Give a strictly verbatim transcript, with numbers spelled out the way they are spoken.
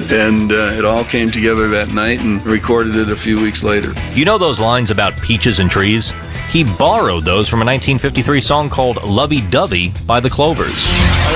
And uh, it all came together that night and recorded it a few weeks later. You know those lines about peaches and trees? He borrowed those from a nineteen fifty-three song called Lovey Dovey by the Clovers.